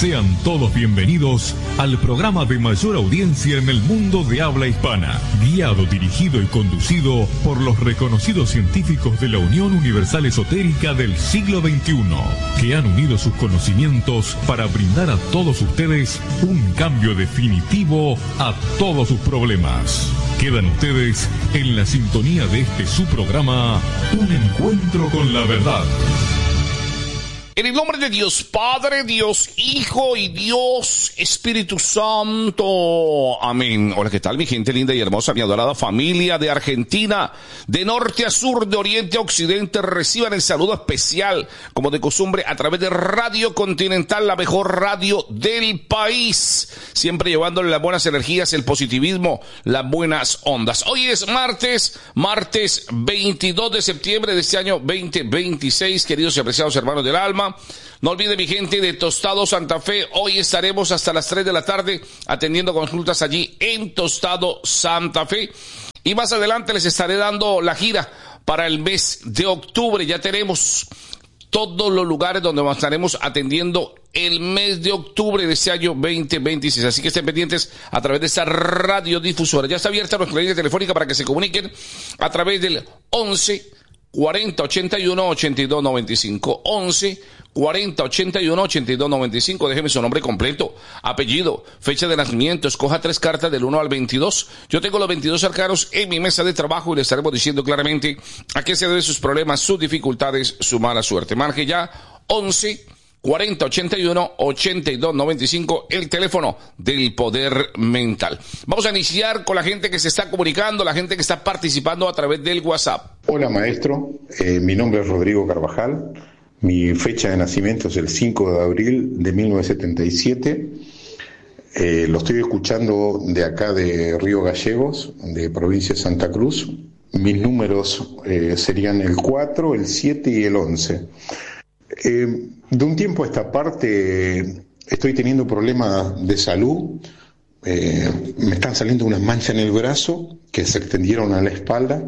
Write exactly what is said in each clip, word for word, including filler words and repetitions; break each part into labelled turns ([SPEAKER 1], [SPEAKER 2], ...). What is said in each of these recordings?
[SPEAKER 1] Sean todos bienvenidos al programa de mayor audiencia en el mundo de habla hispana, guiado, dirigido y conducido por los reconocidos científicos de la Unión Universal Esotérica del siglo veintiuno, que han unido sus conocimientos para brindar a todos ustedes un cambio definitivo a todos sus problemas. Quedan ustedes en la sintonía de este su programa, Un Encuentro con la Verdad.
[SPEAKER 2] En el nombre de Dios Padre, Dios Hijo y Dios Espíritu Santo. Amén. Hola, ¿qué tal, mi gente linda y hermosa, mi adorada familia de Argentina, de norte a sur, de oriente a occidente? Reciban el saludo especial, como de costumbre, a través de Radio Continental, la mejor radio del país. Siempre llevándole las buenas energías, el positivismo, las buenas ondas. Hoy es martes, martes veintidós de septiembre de este año veinte veintiséis, queridos y apreciados hermanos del alma. No olviden, mi gente de Tostado Santa Fe, hoy estaremos hasta las tres de la tarde atendiendo consultas allí en Tostado Santa Fe. Y más adelante les estaré dando la gira para el mes de octubre. Ya tenemos todos los lugares donde estaremos atendiendo el mes de octubre de este año veinte veintiséis. Así que estén pendientes a través de esta radiodifusora. Ya está abierta nuestra línea telefónica para que se comuniquen a través del once cuarenta ochenta y uno ochenta y dos noventa y cinco. once cuarenta ochenta y uno ochenta y dos noventa y cinco. Déjeme su nombre completo, apellido, fecha de nacimiento. Escoja tres cartas del uno al veintidós. Yo tengo los veintidós arcanos en mi mesa de trabajo y le estaremos diciendo claramente a qué se deben sus problemas, sus dificultades, su mala suerte. Marque ya once cuarenta ochenta y uno ochenta y dos noventa y cinco, el teléfono del poder mental. Vamos a iniciar con la gente que se está comunicando, la gente que está participando a través del WhatsApp.
[SPEAKER 3] Hola, maestro, eh, mi nombre es Rodrigo Carvajal, mi fecha de nacimiento es el cinco de abril de mil novecientos setenta y siete, eh, lo estoy escuchando de acá de Río Gallegos, de provincia de Santa Cruz. Mis números eh, serían el cuatro, el siete y el once. Eh, de un tiempo a esta parte estoy teniendo problemas de salud, eh, me están saliendo unas manchas en el brazo que se extendieron a la espalda,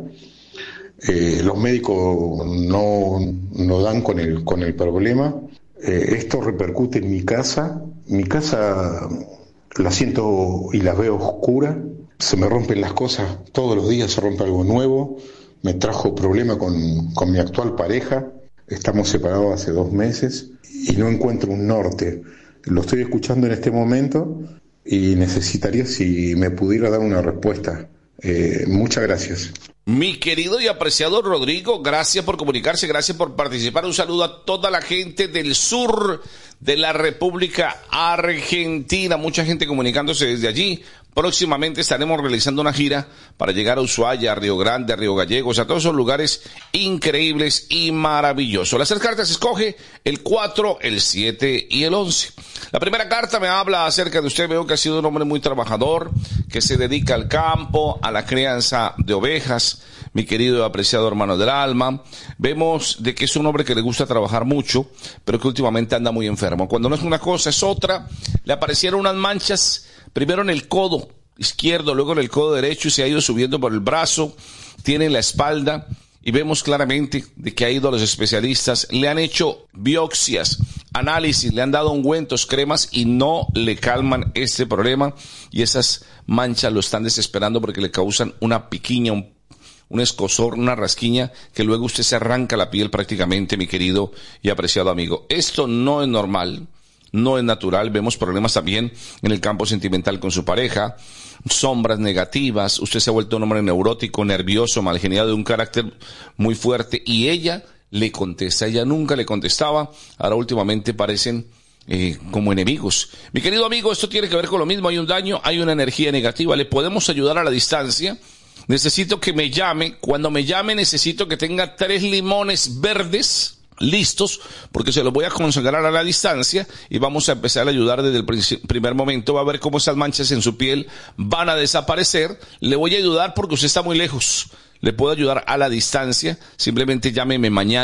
[SPEAKER 3] eh, los médicos no, no dan con el, con el problema, eh, esto repercute en mi casa, mi casa la siento y la veo oscura, se me rompen las cosas, todos los días se rompe algo nuevo, me trajo problema con, con mi actual pareja. Estamos separados hace dos meses y no encuentro un norte. Lo estoy escuchando en este momento y necesitaría si me pudiera dar una respuesta. Eh, muchas gracias.
[SPEAKER 2] Mi querido y apreciado Rodrigo, gracias por comunicarse, gracias por participar. Un saludo a toda la gente del sur de la República Argentina. Mucha gente comunicándose desde allí. Próximamente estaremos realizando una gira para llegar a Ushuaia, a Río Grande, a Río Gallegos, a todos esos lugares increíbles y maravillosos. Las tres cartas escoge el cuatro, el siete y el once. La primera carta me habla acerca de usted. Veo que ha sido un hombre muy trabajador, que se dedica al campo, a la crianza de ovejas. Mi querido y apreciado hermano del alma, vemos de que es un hombre que le gusta trabajar mucho, pero que últimamente anda muy enfermo. Cuando no es una cosa, es otra. Le aparecieron unas manchas, primero en el codo izquierdo, luego en el codo derecho, y se ha ido subiendo por el brazo, tiene la espalda, y vemos claramente de que ha ido a los especialistas, le han hecho biopsias, análisis, le han dado ungüentos, cremas, y no le calman este problema, y esas manchas lo están desesperando porque le causan una piquiña, un un escozor, una rasquiña, que luego usted se arranca la piel prácticamente, mi querido y apreciado amigo. Esto no es normal, no es natural. Vemos problemas también en el campo sentimental con su pareja, sombras negativas. Usted se ha vuelto un hombre neurótico, nervioso, malgeniado, de un carácter muy fuerte, y ella le contesta. Ella nunca le contestaba, ahora últimamente parecen Eh, como enemigos. Mi querido amigo, esto tiene que ver con lo mismo. Hay un daño, hay una energía negativa. Le podemos ayudar a la distancia. Necesito que me llame. Cuando me llame necesito que tenga tres limones verdes listos, porque se los voy a consagrar a la distancia y vamos a empezar a ayudar desde el primer momento. Va a ver cómo esas manchas en su piel van a desaparecer. Le voy a ayudar porque usted está muy lejos. Le puedo ayudar a la distancia. Simplemente llámeme mañana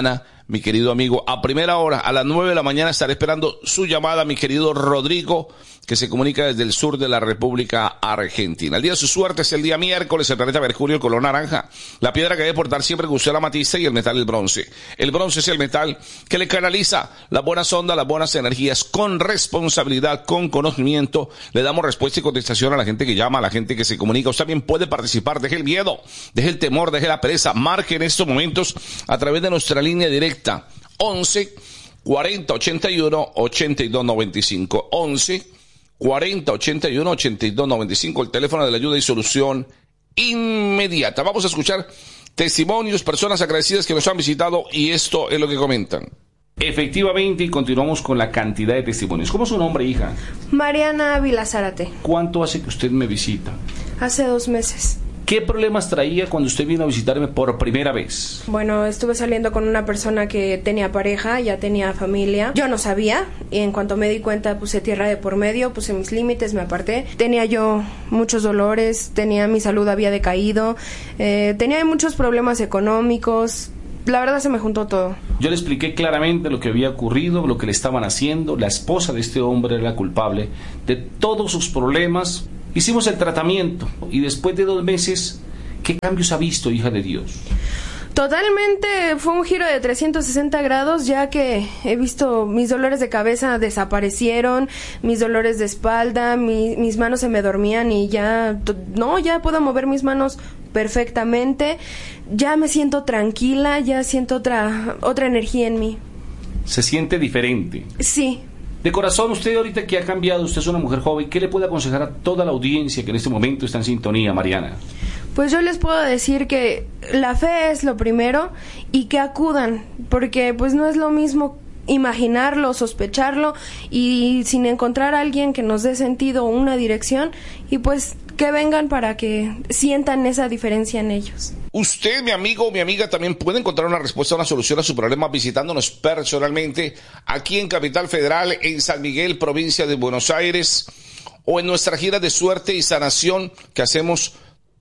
[SPEAKER 2] mi querido amigo. A primera hora, a las nueve de la mañana, estaré esperando su llamada, mi querido Rodrigo, que se comunica desde el sur de la República Argentina. El día de su suerte es el día miércoles, el planeta Mercurio, el color naranja. La piedra que debe portar siempre que usted la amatista, y el metal el bronce. El bronce es el metal que le canaliza las buenas ondas, las buenas energías, con responsabilidad, con conocimiento. Le damos respuesta y contestación a la gente que llama, a la gente que se comunica. Usted también puede participar, deje el miedo, deje el temor, deje la pereza. Marque en estos momentos a través de nuestra línea directa once cuarenta ochenta y uno ochenta y dos noventa y cinco. once cuarenta ochenta y uno ochenta y dos noventa y cinco, el teléfono de la ayuda y solución inmediata. Vamos a escuchar testimonios, personas agradecidas que nos han visitado, y esto es lo que comentan. Efectivamente, y continuamos con la cantidad de testimonios. ¿Cómo es su nombre, hija?
[SPEAKER 4] Mariana Ávila Zárate.
[SPEAKER 2] ¿Cuánto hace que usted me visita?
[SPEAKER 4] Hace dos meses.
[SPEAKER 2] ¿Qué problemas traía cuando usted vino a visitarme por primera vez?
[SPEAKER 4] Bueno, estuve saliendo con una persona que tenía pareja, ya tenía familia. Yo no sabía, y en cuanto me di cuenta, puse tierra de por medio, puse mis límites, me aparté. Tenía yo muchos dolores, tenía mi salud había decaído, eh, tenía muchos problemas económicos. La verdad se me juntó todo.
[SPEAKER 2] Yo le expliqué claramente lo que había ocurrido, lo que le estaban haciendo. La esposa de este hombre era la culpable de todos sus problemas. Hicimos el tratamiento y después de dos meses, ¿qué cambios ha visto, hija de Dios?
[SPEAKER 4] Totalmente, fue un giro de trescientos sesenta grados, ya que he visto mis dolores de cabeza desaparecieron, mis dolores de espalda, mi, mis manos se me dormían y ya, no, ya puedo mover mis manos perfectamente, ya me siento tranquila, ya siento otra, otra energía en mí.
[SPEAKER 2] ¿Se siente diferente?
[SPEAKER 4] Sí.
[SPEAKER 2] De corazón, usted ahorita que ha cambiado, usted es una mujer joven, ¿qué le puede aconsejar a toda la audiencia que en este momento está en sintonía, Mariana?
[SPEAKER 4] Pues yo les puedo decir que la fe es lo primero y que acudan, porque pues no es lo mismo imaginarlo, sospecharlo y sin encontrar a alguien que nos dé sentido o una dirección, y pues que vengan para que sientan esa diferencia en ellos.
[SPEAKER 2] Usted, mi amigo o mi amiga, también puede encontrar una respuesta, una solución a su problema visitándonos personalmente aquí en Capital Federal, en San Miguel, provincia de Buenos Aires, o en nuestra gira de suerte y sanación que hacemos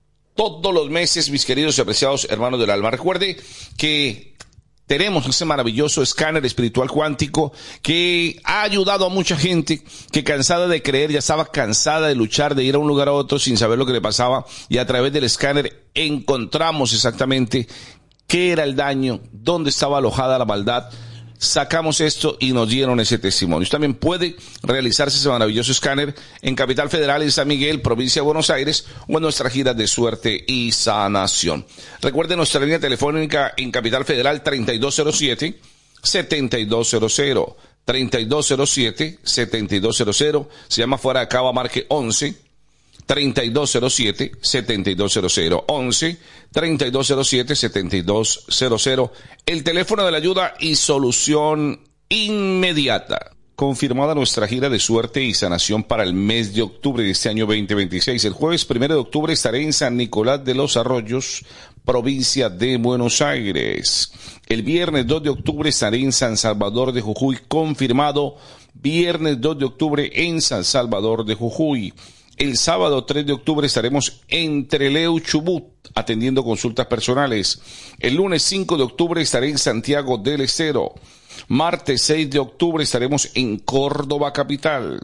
[SPEAKER 2] todos los meses, mis queridos y apreciados hermanos del alma. Recuerde que tenemos ese maravilloso escáner espiritual cuántico que ha ayudado a mucha gente que, cansada de creer, ya estaba cansada de luchar, de ir a un lugar a otro sin saber lo que le pasaba, y a través del escáner encontramos exactamente qué era el daño, dónde estaba alojada la maldad. Sacamos esto y nos dieron ese testimonio. Usted también puede realizarse ese maravilloso escáner en Capital Federal, en San Miguel, provincia de Buenos Aires, o en nuestra gira de suerte y sanación. Recuerde nuestra línea telefónica en Capital Federal, treinta y dos cero siete, setenta y dos cero cero, treinta y dos cero siete, setenta y dos cero cero. Se llama fuera de Cava, marque once treinta y dos cero siete, setenta y dos cero cero, once treinta y dos cero siete, setenta y dos cero cero, el teléfono de la ayuda y solución inmediata. Confirmada nuestra gira de suerte y sanación para el mes de octubre de este año veinte veintiséis. El jueves primero de octubre estaré en San Nicolás de los Arroyos, provincia de Buenos Aires. El viernes dos de octubre estaré en San Salvador de Jujuy, confirmado, viernes dos de octubre en San Salvador de Jujuy. El sábado tres de octubre estaremos en Trelew, Chubut, atendiendo consultas personales. El lunes cinco de octubre estaré en Santiago del Estero. Martes seis de octubre estaremos en Córdoba capital.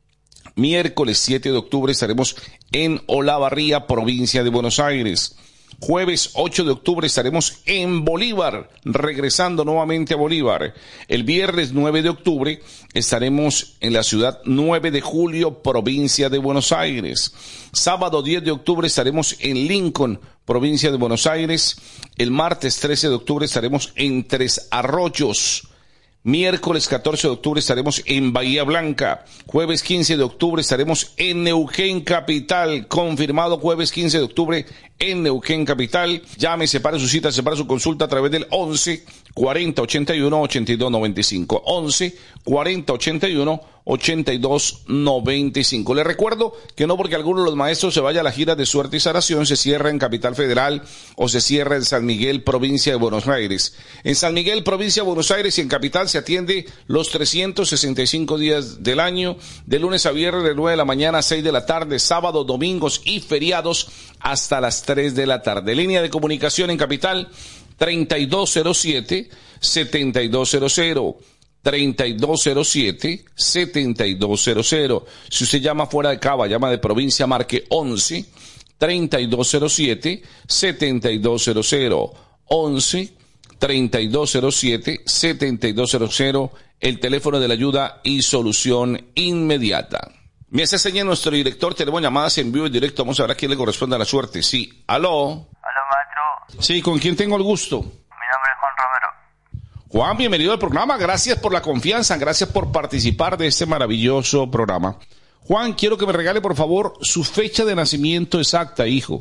[SPEAKER 2] Miércoles siete de octubre estaremos en Olavarría, provincia de Buenos Aires. Jueves ocho de octubre estaremos en Bolívar, regresando nuevamente a Bolívar. El viernes nueve de octubre estaremos en la ciudad nueve de julio, provincia de Buenos Aires. Sábado diez de octubre estaremos en Lincoln, provincia de Buenos Aires. El martes trece de octubre estaremos en Tres Arroyos. Miércoles catorce de octubre estaremos en Bahía Blanca. Jueves quince de octubre estaremos en Neuquén capital. Confirmado, jueves quince de octubre en Neuquén capital. Llame, separe su cita, separe su consulta a través del once cuarenta ochenta y uno ochenta y dos noventa y cinco. once cuarenta ochenta y uno ochenta y dos noventa y cinco. Les recuerdo que no porque alguno de los maestros se vaya a la gira de suerte y sanación se cierra en Capital Federal o se cierra en San Miguel, provincia de Buenos Aires. En San Miguel, provincia de Buenos Aires, y en Capital se atiende los trescientos sesenta y cinco días del año, de lunes a viernes de nueve de la mañana a seis de la tarde, sábados, domingos y feriados hasta las tres de la tarde. Línea de comunicación en Capital treinta y dos cero siete, setenta y dos cero cero. treinta y dos cero siete, setenta y dos cero cero. Si usted llama fuera de Cava, llama de provincia, marque once, treinta y dos cero siete, setenta y dos cero cero. once, treinta y dos cero siete, setenta y dos cero cero. El teléfono de la ayuda y solución inmediata. Me hace señal nuestro director, tenemos llamadas en vivo y directo. Vamos a ver a quién le corresponde a la suerte. Sí, aló.
[SPEAKER 5] Aló, maestro.
[SPEAKER 2] Sí, ¿con quién tengo el gusto?
[SPEAKER 5] Mi nombre es Juan Romero.
[SPEAKER 2] Juan, bienvenido al programa. Gracias por la confianza, gracias por participar de este maravilloso programa. Juan, quiero que me regale, por favor, su fecha de nacimiento exacta, hijo.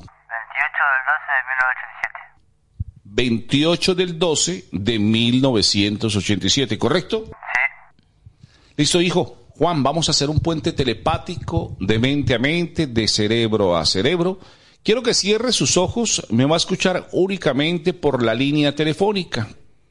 [SPEAKER 5] veintiocho del doce de mil novecientos ochenta y siete.
[SPEAKER 2] veintiocho del doce de mil novecientos ochenta y siete, ¿correcto?
[SPEAKER 5] Sí.
[SPEAKER 2] Listo, hijo. Juan, vamos a hacer un puente telepático de mente a mente, de cerebro a cerebro. Quiero que cierre sus ojos, me va a escuchar únicamente por la línea telefónica.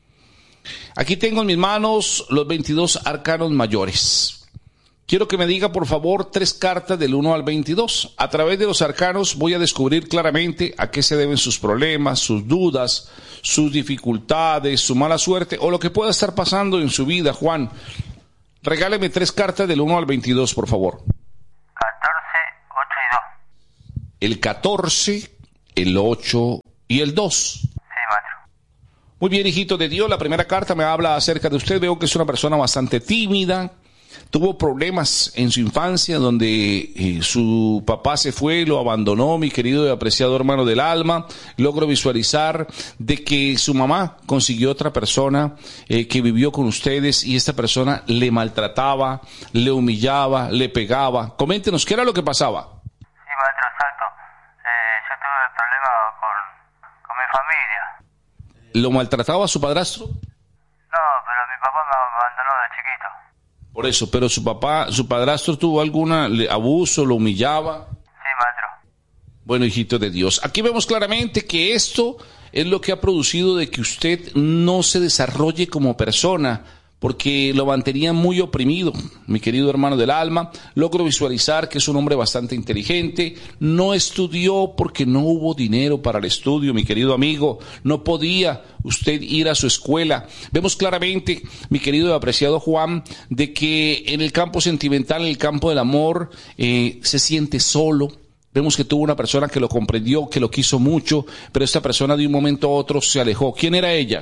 [SPEAKER 2] Aquí tengo en mis manos los veintidós arcanos mayores. Quiero que me diga, por favor, tres cartas del uno al veintidós. A través de los arcanos voy a descubrir claramente a qué se deben sus problemas, sus dudas, sus dificultades, su mala suerte o lo que pueda estar pasando en su vida. Juan, regáleme tres cartas del uno al veintidós, por favor.
[SPEAKER 5] catorce, ocho y dos.
[SPEAKER 2] El catorce, el ocho y el dos.
[SPEAKER 5] Sí, maestro.
[SPEAKER 2] Muy bien, hijito de Dios, la primera carta me habla acerca de usted. Veo que es una persona bastante tímida, tuvo problemas en su infancia donde eh, su papá se fue, lo abandonó, mi querido y apreciado hermano del alma. Logro visualizar de que su mamá consiguió otra persona eh, que vivió con ustedes y esta persona le maltrataba, le humillaba, le pegaba. Coméntenos, ¿qué era lo que pasaba?
[SPEAKER 5] Sí, maestro, exacto. Eh, yo tuve problemas con, con mi familia.
[SPEAKER 2] ¿Lo maltrataba a su padrastro?
[SPEAKER 5] No, pero mi papá me abandonó de chiquito.
[SPEAKER 2] Por eso, pero su papá, su padrastro tuvo alguna le, abuso, lo humillaba.
[SPEAKER 5] Sí, maestro.
[SPEAKER 2] Bueno, hijito de Dios, aquí vemos claramente que esto es lo que ha producido de que usted no se desarrolle como persona, porque lo mantenía muy oprimido, mi querido hermano del alma. Logro visualizar que es un hombre bastante inteligente, no estudió porque no hubo dinero para el estudio, mi querido amigo, no podía usted ir a su escuela. Vemos claramente, mi querido y apreciado Juan, de que en el campo sentimental, en el campo del amor, eh, se siente solo. Vemos que tuvo una persona que lo comprendió, que lo quiso mucho, pero esta persona de un momento a otro se alejó. ¿Quién era ella?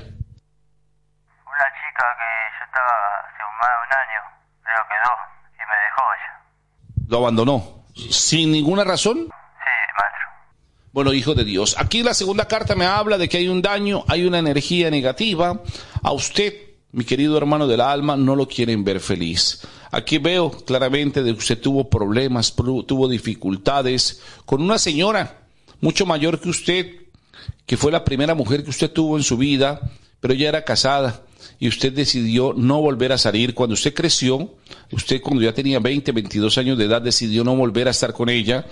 [SPEAKER 5] Una chica que yo estaba hace más de un año, creo que dos, y me dejó ella.
[SPEAKER 2] Lo abandonó. ¿Sin ninguna razón?
[SPEAKER 5] Sí, maestro.
[SPEAKER 2] Bueno, hijo de Dios, aquí la segunda carta me habla de que hay un daño, hay una energía negativa. A usted, mi querido hermano del alma, no lo quieren ver feliz. Aquí veo claramente de que usted tuvo problemas, tuvo dificultades con una señora mucho mayor que usted, que fue la primera mujer que usted tuvo en su vida, pero ella era casada y usted decidió no volver a salir. Cuando usted creció, usted cuando ya tenía veinte, veintidós años de edad, decidió no volver a estar con ella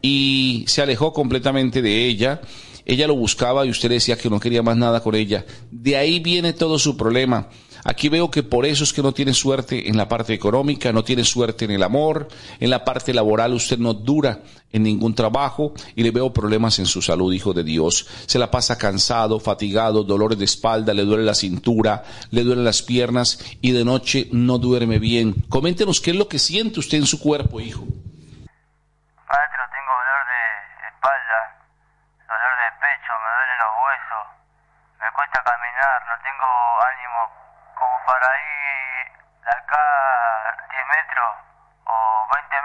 [SPEAKER 2] y se alejó completamente de ella. Ella lo buscaba y usted decía que no quería más nada con ella. De ahí viene todo su problema. Aquí veo que por eso es que no tiene suerte en la parte económica, no tiene suerte en el amor, en la parte laboral usted no dura en ningún trabajo y le veo problemas en su salud, hijo de Dios. Se la pasa cansado, fatigado, dolores de espalda, le duele la cintura, le duelen las piernas y de noche no duerme bien. Coméntenos qué es lo que siente usted en su cuerpo, hijo.
[SPEAKER 5] Maestro, tengo dolor de espalda, dolor de pecho, me duelen los huesos, me cuesta caminar, no tengo ánimo como para ir de acá diez metros o veinte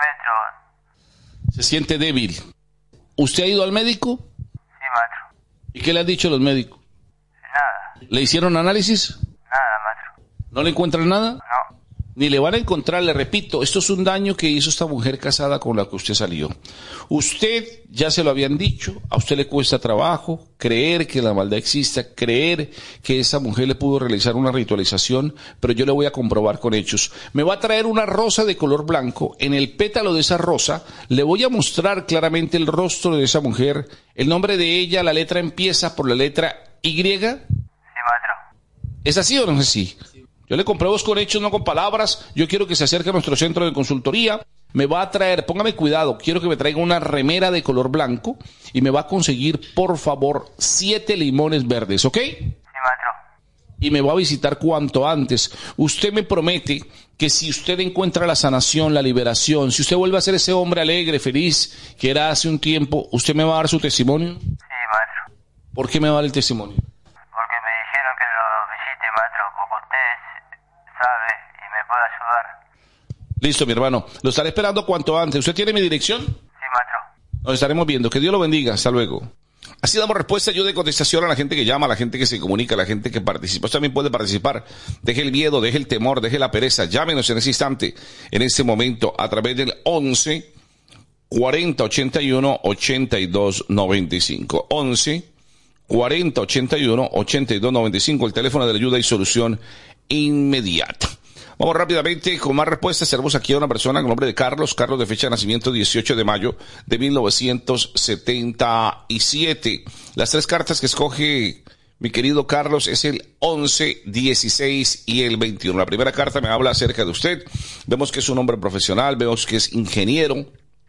[SPEAKER 5] metros.
[SPEAKER 2] Se siente débil. ¿Usted ha ido al médico?
[SPEAKER 5] Sí, maestro.
[SPEAKER 2] ¿Y qué le han dicho los médicos?
[SPEAKER 5] Nada.
[SPEAKER 2] ¿Le hicieron análisis?
[SPEAKER 5] Nada, maestro.
[SPEAKER 2] ¿No le encuentran nada?
[SPEAKER 5] No.
[SPEAKER 2] Ni le van a encontrar, le repito, esto es un daño que hizo esta mujer casada con la que usted salió. Usted, ya se lo habían dicho, a usted le cuesta trabajo creer que la maldad exista, creer que esa mujer le pudo realizar una ritualización, pero yo le voy a comprobar con hechos. Me va a traer una rosa de color blanco, en el pétalo de esa rosa le voy a mostrar claramente el rostro de esa mujer, el nombre de ella, la letra empieza por la letra Y.
[SPEAKER 5] Sí, maestro.
[SPEAKER 2] ¿Es así o no es así? Yo le compruebo con hechos, no con palabras. Yo quiero que se acerque a nuestro centro de consultoría me va a traer, póngame cuidado, quiero que me traiga una remera de color blanco y me va a conseguir, por favor, siete limones verdes, ¿ok?
[SPEAKER 5] Sí, maestro.
[SPEAKER 2] Y me va a visitar cuanto antes. Usted me promete que si usted encuentra la sanación, la liberación, si usted vuelve a ser ese hombre alegre, feliz, que era hace un tiempo, ¿usted me va a dar su testimonio?
[SPEAKER 5] Sí, maestro.
[SPEAKER 2] ¿Por qué me va a dar el testimonio?
[SPEAKER 5] Porque me dijeron que lo visite, maestro, porque usted sabe y me puede ayudar.
[SPEAKER 2] Listo, mi hermano. Lo estaré esperando cuanto antes. ¿Usted tiene mi dirección?
[SPEAKER 5] Sí, maestro.
[SPEAKER 2] Nos estaremos viendo. Que Dios lo bendiga. Hasta luego. Así damos respuesta, ayuda y contestación a la gente que llama, a la gente que se comunica, a la gente que participa. Usted también puede participar. Deje el miedo, deje el temor, deje la pereza. Llámenos en ese instante, en este momento, a través del once cuarenta ochenta y uno ochenta y dos noventa y cinco. once cuarenta ochenta y uno ochenta y dos noventa y cinco, el teléfono de la ayuda y solución inmediata. Vamos rápidamente con más respuestas. Tenemos aquí a una persona con nombre de Carlos. Carlos, de fecha de nacimiento dieciocho de mayo de mil novecientos setenta y siete. Las tres cartas que escoge mi querido Carlos es el once, dieciséis y el veintiuno. La primera carta me habla acerca de usted. Vemos que es un hombre profesional, vemos que es ingeniero.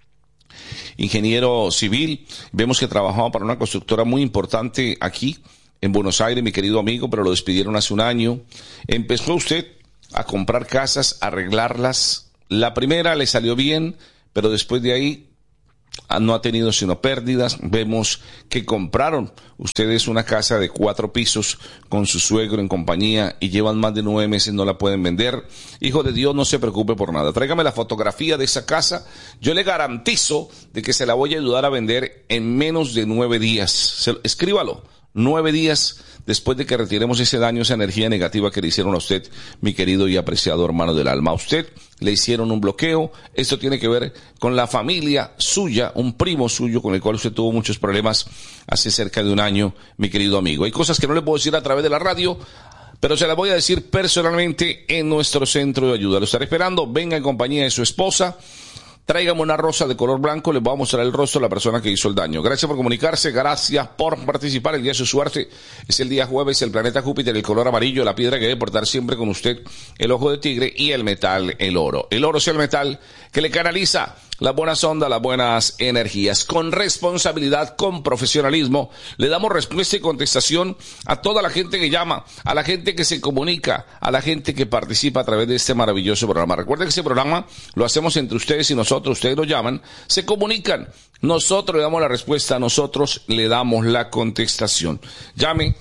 [SPEAKER 2] ingeniero civil. Vemos que trabajaba para una constructora muy importante aquí en Buenos Aires, mi querido amigo, pero lo despidieron hace un año. Empezó usted a comprar casas, a arreglarlas. La primera le salió bien, pero después de ahí no ha tenido sino pérdidas. Vemos que compraron ustedes una casa de cuatro pisos con su suegro en compañía y llevan más de nueve meses, no la pueden vender. Hijo de Dios, no se preocupe por nada. Tráigame la fotografía de esa casa. Yo le garantizo de que se la voy a ayudar a vender en menos de nueve días. Se, escríbalo. Nueve días después de que retiremos ese daño, esa energía negativa que le hicieron a usted, mi querido y apreciado hermano del alma. A usted le hicieron un bloqueo. Esto tiene que ver con la familia suya, un primo suyo con el cual usted tuvo muchos problemas hace cerca de un año, mi querido amigo. Hay cosas que no le puedo decir a través de la radio, pero se las voy a decir personalmente en nuestro centro de ayuda. Lo estaré esperando. Venga en compañía de su esposa. Tráigame una rosa de color blanco, les voy a mostrar el rostro de la persona que hizo el daño. Gracias por comunicarse, gracias por participar. El día de su suerte es el día jueves, el planeta Júpiter, el color amarillo, la piedra que debe portar siempre con usted, el ojo de tigre, y el metal, el oro. El oro es el metal que le canaliza las buenas ondas, las buenas energías. Con responsabilidad, con profesionalismo, le damos respuesta y contestación a toda la gente que llama, a la gente que se comunica, a la gente que participa a través de este maravilloso programa. Recuerden que este programa lo hacemos entre ustedes y nosotros. Ustedes lo llaman, se comunican, nosotros le damos la respuesta, nosotros le damos la contestación. Llame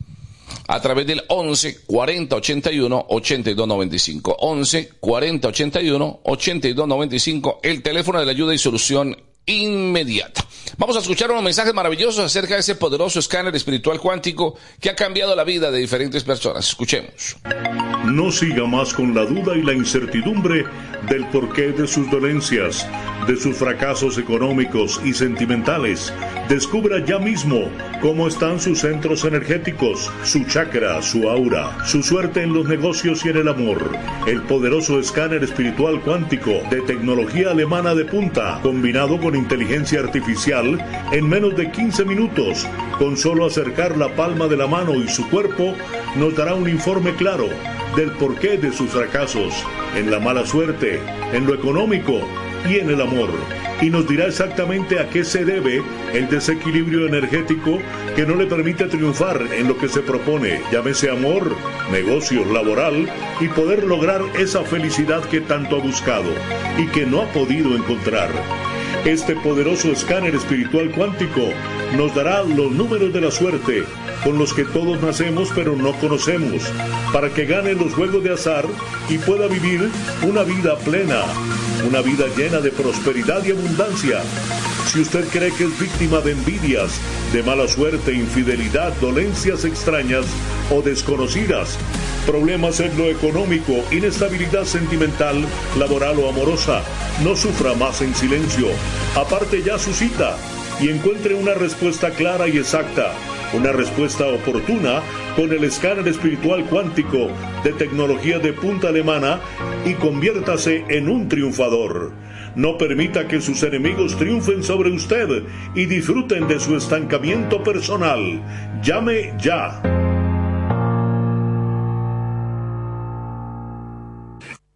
[SPEAKER 2] a través del once cuarenta ochenta y uno ochenta y dos noventa y cinco. once cuarenta ochenta y uno ochenta y dos noventa y cinco, el teléfono de la ayuda y solución inmediata. Vamos a escuchar unos mensajes maravillosos acerca de ese poderoso escáner espiritual cuántico que ha cambiado la vida de diferentes personas. Escuchemos.
[SPEAKER 6] No siga más con la duda y la incertidumbre del porqué de sus dolencias, de sus fracasos económicos y sentimentales. Descubra ya mismo cómo están sus centros energéticos, su chakra, su aura, su suerte en los negocios y en el amor. El poderoso escáner espiritual cuántico de tecnología alemana de punta, combinado con inteligencia artificial, en menos de quince minutos, con solo acercar la palma de la mano y su cuerpo, nos dará un informe claro del porqué de sus fracasos, en la mala suerte, en lo económico y en el amor, y nos dirá exactamente a qué se debe el desequilibrio energético que no le permite triunfar en lo que se propone, llámese amor, negocios, laboral, y poder lograr esa felicidad que tanto ha buscado y que no ha podido encontrar. Este poderoso escáner espiritual cuántico nos dará los números de la suerte con los que todos nacemos pero no conocemos, para que gane los juegos de azar y pueda vivir una vida plena, una vida llena de prosperidad y abundancia. Si usted cree que es víctima de envidias, de mala suerte, infidelidad, dolencias extrañas o desconocidas, problemas en lo económico, inestabilidad sentimental, laboral o amorosa, no sufra más en silencio. Aparte ya su cita y encuentre una respuesta clara y exacta, una respuesta oportuna con el escáner espiritual cuántico de tecnología de punta alemana y conviértase en un triunfador. No permita que sus enemigos triunfen sobre usted y disfruten de su estancamiento personal. Llame ya.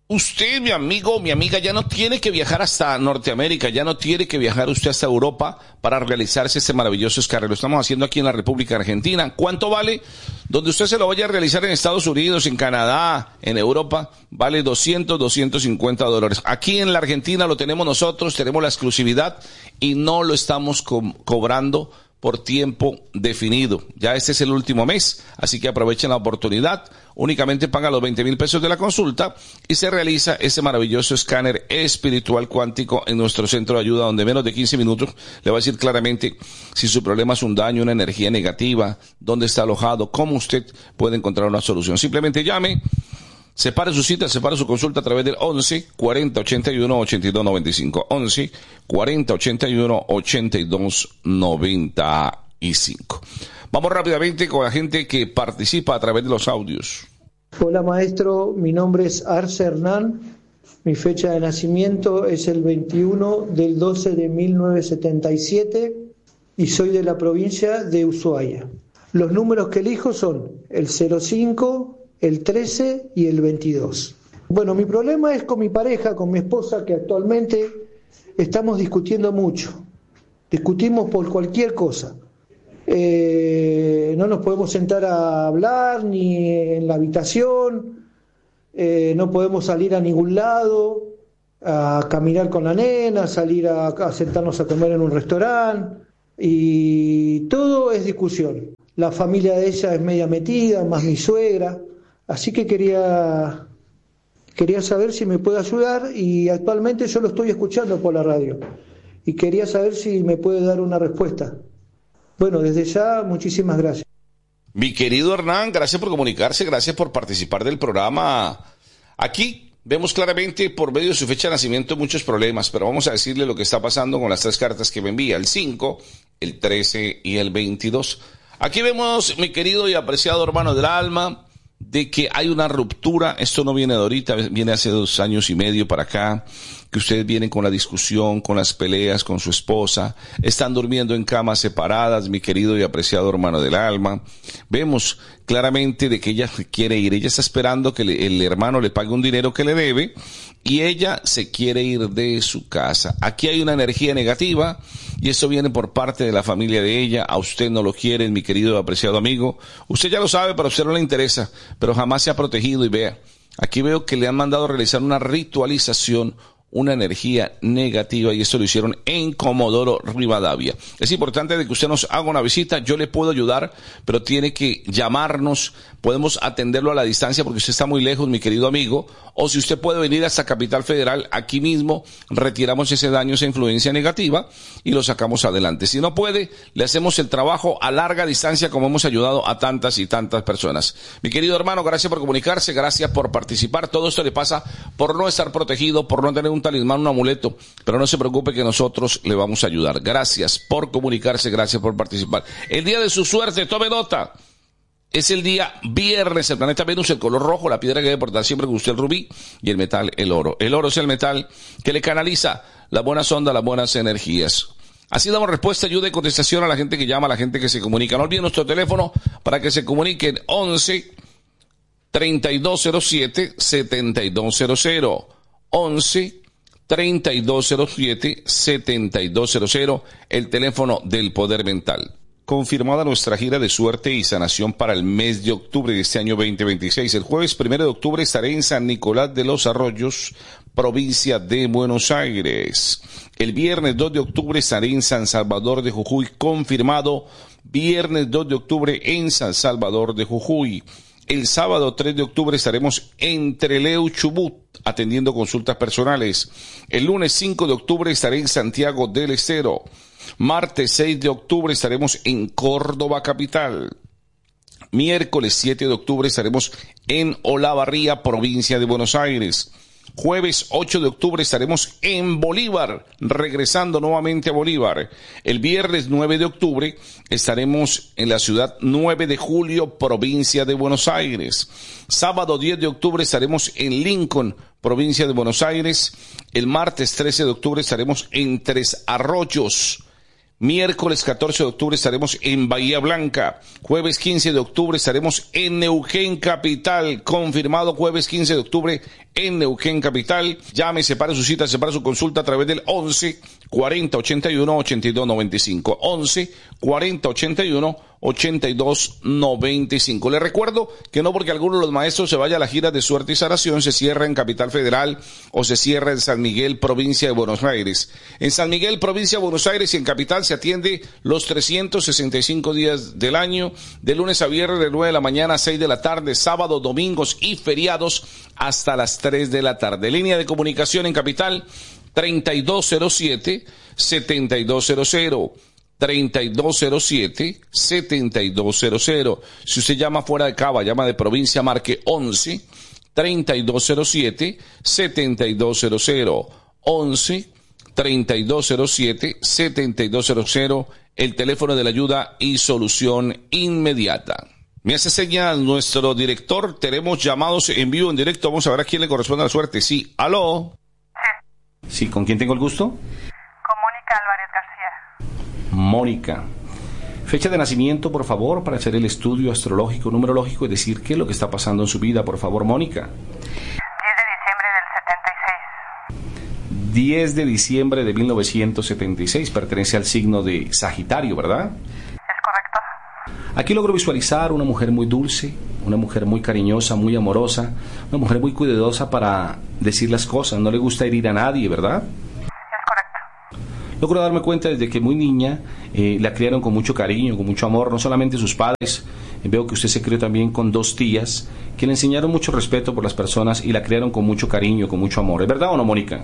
[SPEAKER 2] Usted, mi amigo, mi amiga, ya no tiene que viajar hasta Norteamérica, ya no tiene que viajar usted hasta Europa para realizarse este maravilloso escáner. Lo estamos haciendo aquí en la República Argentina. ¿Cuánto vale? Donde usted se lo vaya a realizar en Estados Unidos, en Canadá, en Europa, vale doscientos, doscientos cincuenta dólares. Aquí en la Argentina lo tenemos nosotros, tenemos la exclusividad y no lo estamos co- cobrando por tiempo definido. Ya este es el último mes, así que aprovechen la oportunidad. Únicamente paga los veinte mil pesos de la consulta y se realiza ese maravilloso escáner espiritual cuántico en nuestro centro de ayuda, donde menos de quince minutos le va a decir claramente si su problema es un daño, una energía negativa, dónde está alojado, cómo usted puede encontrar una solución. Simplemente llame, separe su cita, separe su consulta a través del once, cuarenta, ochenta y uno, ochenta y dos noventa y cinco. once, cuarenta, ochenta y uno, ochenta y dos noventa y cinco. Vamos rápidamente con la gente que participa a través de los audios.
[SPEAKER 7] Hola maestro, mi nombre es Arce Hernán, mi fecha de nacimiento es el veintiuno del doce de mil novecientos setenta y siete y soy de la provincia de Ushuaia. Los números que elijo son el cero cinco, el trece y el veintidós. Bueno, mi problema es con mi pareja, con mi esposa, que actualmente estamos discutiendo mucho. Discutimos por cualquier cosa. Eh, no nos podemos sentar a hablar ni en la habitación, eh, no podemos salir a ningún lado, a caminar con la nena, salir a, a sentarnos a comer en un restaurante, y todo es discusión. La familia de ella es media metida, más mi suegra. Así que quería, quería saber si me puede ayudar, y actualmente yo lo estoy escuchando por la radio y quería saber si me puede dar una respuesta. Bueno, desde ya, muchísimas gracias.
[SPEAKER 2] Mi querido Hernán, gracias por comunicarse, gracias por participar del programa. Aquí vemos claramente por medio de su fecha de nacimiento muchos problemas, pero vamos a decirle lo que está pasando con las tres cartas que me envía, el cinco, el trece y el veintidós. Aquí vemos, mi querido y apreciado hermano del alma, de que hay una ruptura. Esto no viene de ahorita, viene hace dos años y medio para acá, que ustedes vienen con la discusión, con las peleas con su esposa, están durmiendo en camas separadas, mi querido y apreciado hermano del alma. Vemos claramente de que ella quiere ir, ella está esperando que le, el hermano le pague un dinero que le debe, y ella se quiere ir de su casa. Aquí hay una energía negativa, y eso viene por parte de la familia de ella. A usted no lo quieren, mi querido y apreciado amigo. Usted ya lo sabe, pero a usted no le interesa, pero jamás se ha protegido. Y vea, aquí veo que le han mandado realizar una ritualización, una energía negativa, y esto lo hicieron en Comodoro Rivadavia. Es importante de que usted nos haga una visita. Yo le puedo ayudar, pero tiene que llamarnos. Podemos atenderlo a la distancia porque usted está muy lejos, mi querido amigo, o si usted puede venir hasta Capital Federal, aquí mismo retiramos ese daño, esa influencia negativa y lo sacamos adelante. Si no puede, le hacemos el trabajo a larga distancia, como hemos ayudado a tantas y tantas personas. Mi querido hermano, gracias por comunicarse, gracias por participar. Todo esto le pasa por no estar protegido, por no tener un talismán, un amuleto, pero no se preocupe que nosotros le vamos a ayudar. Gracias por comunicarse, gracias por participar. El día de su suerte, tome nota. Es el día viernes, el planeta Venus, el color rojo, la piedra que debe portar siempre con usted el rubí, y el metal, el oro. El oro es el metal que le canaliza las buenas ondas, las buenas energías. Así damos respuesta, ayuda y contestación a la gente que llama, a la gente que se comunica. No olviden nuestro teléfono para que se comuniquen: once, treinta y dos cero siete, setenta y dos cero cero. once, treinta y dos cero siete, setenta y dos cero cero, el teléfono del poder mental. Confirmada nuestra gira de suerte y sanación para el mes de octubre de este año veinte veintiséis. El jueves primero de octubre estaré en San Nicolás de los Arroyos, provincia de Buenos Aires. El viernes dos de octubre estaré en San Salvador de Jujuy, confirmado. Viernes dos de octubre en San Salvador de Jujuy. El sábado tres de octubre estaremos en Trelew, Chubut, atendiendo consultas personales. El lunes cinco de octubre estaré en Santiago del Estero. Martes seis de octubre estaremos en Córdoba capital. Miércoles siete de octubre estaremos en Olavarría, provincia de Buenos Aires. Jueves ocho de octubre estaremos en Bolívar, regresando nuevamente a Bolívar. El viernes nueve de octubre estaremos en la ciudad nueve de julio, provincia de Buenos Aires. Sábado diez de octubre estaremos en Lincoln, provincia de Buenos Aires. El martes trece de octubre estaremos en Tres Arroyos. Miércoles catorce de octubre estaremos en Bahía Blanca. Jueves quince de octubre estaremos en Neuquén Capital. Confirmado jueves quince de octubre en Neuquén Capital. Llame, separe su cita, separe su consulta a través del once cuarenta ochenta y uno ochenta y dos noventa y cinco. once cuarenta ochenta y uno ochenta y dos noventa y cinco. Les recuerdo que no porque alguno de los maestros se vaya a la gira de suerte y sanación se cierra en Capital Federal o se cierra en San Miguel, provincia de Buenos Aires. En San Miguel, provincia de Buenos Aires y en Capital se atiende los trescientos sesenta y cinco días del año, de lunes a viernes de nueve de la mañana a seis de la tarde, sábados, domingos y feriados hasta las tres de la tarde. Línea de comunicación en Capital treinta y dos cero siete setenta y dos cero cero. treinta y dos cero siete setenta y dos cero cero. Si usted llama fuera de Cava, llama de provincia, marque once treinta y dos cero siete setenta y dos cero cero. once treinta y dos cero siete setenta y dos cero cero, el teléfono de la ayuda y solución inmediata. Me hace señal nuestro director, tenemos llamados en vivo, en directo, vamos a ver a quién le corresponde la suerte. Sí, aló. Sí, ¿con quién tengo el gusto?
[SPEAKER 8] Con Mónica Álvarez García.
[SPEAKER 2] Mónica. Fecha de nacimiento, por favor, para hacer el estudio astrológico, numerológico y decir qué es lo que está pasando en su vida, por favor, Mónica. diez de diciembre del mil novecientos setenta y seis, pertenece al signo de Sagitario, ¿verdad?
[SPEAKER 8] Es correcto.
[SPEAKER 2] Aquí logro visualizar una mujer muy dulce, una mujer muy cariñosa, muy amorosa, una mujer muy cuidadosa para decir las cosas, no le gusta herir a nadie, ¿verdad?
[SPEAKER 8] Es correcto.
[SPEAKER 2] Logro darme cuenta desde que muy niña eh, la criaron con mucho cariño, con mucho amor, no solamente sus padres, eh, veo que usted se crió también con dos tías que le enseñaron mucho respeto por las personas y la criaron con mucho cariño, con mucho amor, ¿es verdad o no, Mónica?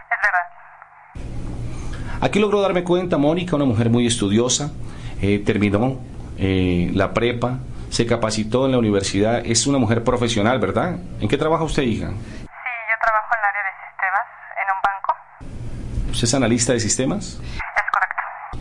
[SPEAKER 2] Aquí logro darme cuenta, Mónica, una mujer muy estudiosa, eh, terminó eh, la prepa, se capacitó en la universidad, es una mujer profesional, ¿verdad? ¿En qué trabaja usted, hija?
[SPEAKER 8] Sí, yo trabajo en el área de sistemas, en un banco.
[SPEAKER 2] ¿Usted es analista de sistemas?
[SPEAKER 8] Sí.